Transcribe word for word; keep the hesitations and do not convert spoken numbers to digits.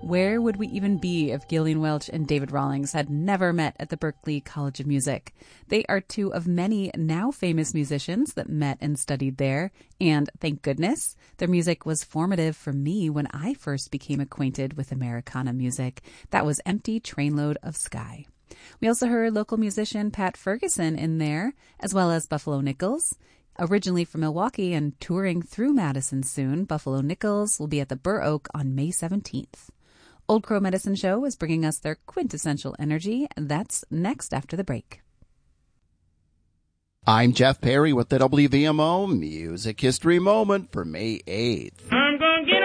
where would we even be if Gillian Welch and David Rawlings had never met at the Berklee College of Music? They are two of many now famous musicians that met and studied there, and thank goodness, their music was formative for me when I first became acquainted with Americana music. That was Empty Trainload of Sky. We also heard local musician Pat Ferguson in there, as well as Buffalo Nichols. Originally from Milwaukee and touring through Madison soon, Buffalo Nichols will be at the Burr Oak on May seventeenth. Old Crow Medicine Show is bringing us their quintessential energy. That's next after the break. I'm Jeff Perry with the W V M O Music History Moment for May eighth. I'm